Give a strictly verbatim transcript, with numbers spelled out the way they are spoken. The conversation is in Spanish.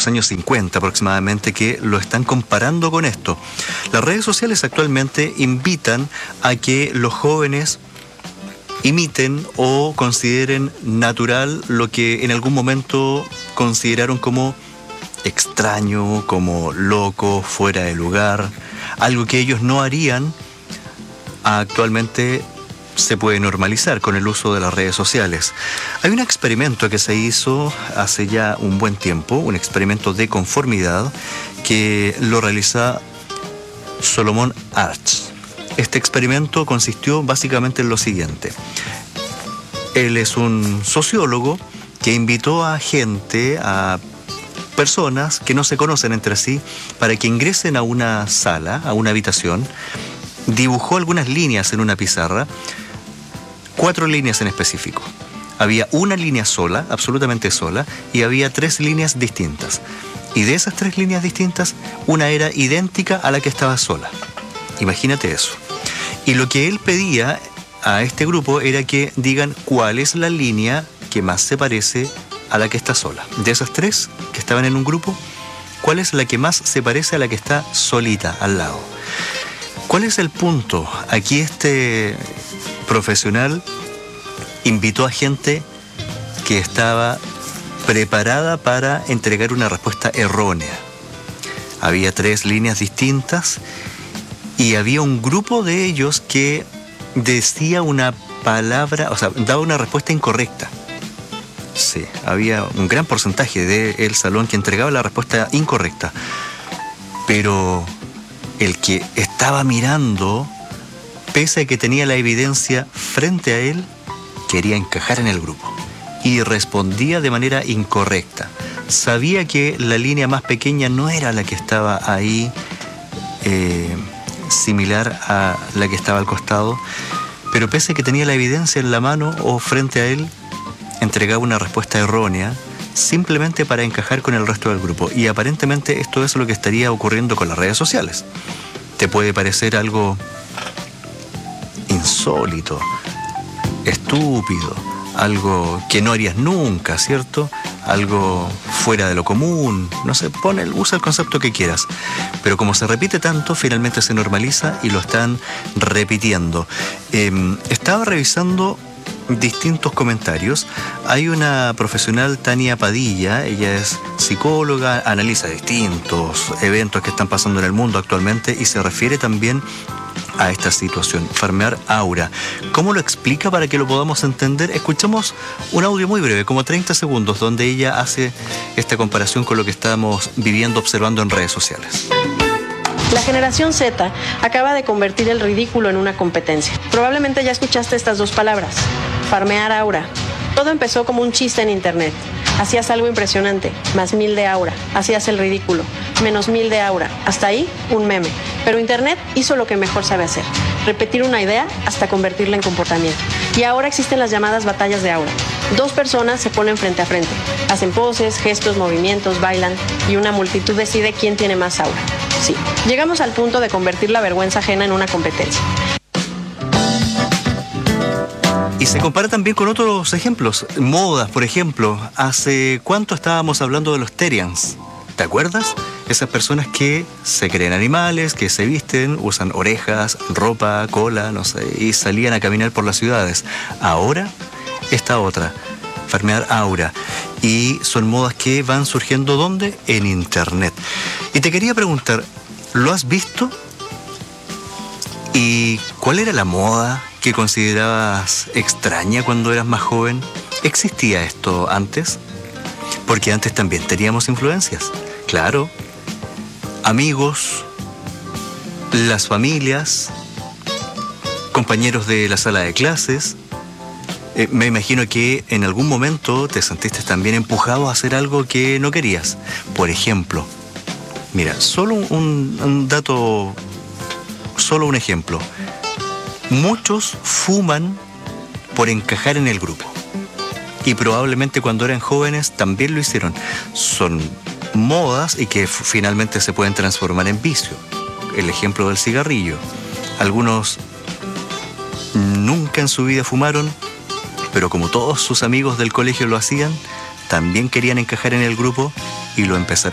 los años cincuenta aproximadamente, que lo están comparando con esto. Las redes sociales actualmente invitan a que los jóvenes imiten o consideren natural lo que en algún momento consideraron como extraño, como loco, fuera de lugar, algo que ellos no harían. Actualmente se puede normalizar con el uso de las redes sociales. Hay un experimento que se hizo hace ya un buen tiempo, un experimento de conformidad que lo realiza Solomon Asch. Este experimento consistió básicamente en lo siguiente. Él es un sociólogo que invitó a gente, a personas que no se conocen entre sí, para que ingresen a una sala, a una habitación. Dibujó algunas líneas en una pizarra, cuatro líneas en específico. Había una línea sola, absolutamente sola, y había tres líneas distintas. Y de esas tres líneas distintas, una era idéntica a la que estaba sola. Imagínate eso. Y lo que él pedía a este grupo era que digan cuál es la línea que más se parece a la que está sola. De esas tres que estaban en un grupo, ¿cuál es la que más se parece a la que está solita al lado? ¿Cuál es el punto? Aquí este profesional invitó a gente que estaba preparada para entregar una respuesta errónea. Había tres líneas distintas y había un grupo de ellos que decía una palabra, o sea, daba una respuesta incorrecta. Sí, había un gran porcentaje del salón que entregaba la respuesta incorrecta. Pero el que estaba mirando, pese a que tenía la evidencia frente a él, quería encajar en el grupo y respondía de manera incorrecta. Sabía que la línea más pequeña no era la que estaba ahí, eh, similar a la que estaba al costado, pero pese a que tenía la evidencia en la mano o frente a él, entregaba una respuesta errónea simplemente para encajar con el resto del grupo. Y aparentemente esto es lo que estaría ocurriendo con las redes sociales. Te puede parecer algo insólito, estúpido, algo que no harías nunca, ¿cierto? Algo fuera de lo común, no sé, pone, usa el concepto que quieras. Pero como se repite tanto, finalmente se normaliza y lo están repitiendo. Eh, estaba revisando distintos comentarios. Hay una profesional, Tania Padilla, ella es psicóloga, analiza distintos eventos que están pasando en el mundo actualmente y se refiere también a esta situación, farmear aura. ¿Cómo lo explica para que lo podamos entender? Escuchamos un audio muy breve, como treinta segundos, donde ella hace esta comparación con lo que estamos viviendo, observando en redes sociales. La generación Z acaba de convertir el ridículo en una competencia. Probablemente ya escuchaste estas dos palabras, farmear aura. Todo empezó como un chiste en internet. Hacías algo impresionante, más mil de aura. Hacías el ridículo, menos mil de aura. Hasta ahí, un meme. Pero internet hizo lo que mejor sabe hacer, repetir una idea hasta convertirla en comportamiento. Y ahora existen las llamadas batallas de aura. Dos personas se ponen frente a frente, hacen poses, gestos, movimientos, bailan, y una multitud decide quién tiene más aura. Sí, llegamos al punto de convertir la vergüenza ajena en una competencia. Y se compara también con otros ejemplos. Modas, por ejemplo. ¿Hace cuánto estábamos hablando de los Terians? ¿Te acuerdas? Esas personas que se creen animales, que se visten, usan orejas, ropa, cola, no sé, y salían a caminar por las ciudades. Ahora, esta otra, farmear aura. Y son modas que van surgiendo, ¿dónde? En internet. Y te quería preguntar, ¿lo has visto? ¿Y cuál era la moda que considerabas extraña cuando eras más joven? ¿Existía esto antes? Porque antes también teníamos influencias. Claro, amigos, las familias, compañeros de la sala de clases. Eh, me imagino que en algún momento te sentiste también empujado a hacer algo que no querías. Por ejemplo, mira, solo un, un dato, solo un ejemplo. Muchos fuman por encajar en el grupo. Y probablemente cuando eran jóvenes también lo hicieron. Son modas y que finalmente se pueden transformar en vicio. El ejemplo del cigarrillo. Algunos nunca en su vida fumaron, pero como todos sus amigos del colegio lo hacían, también querían encajar en el grupo y lo empezaron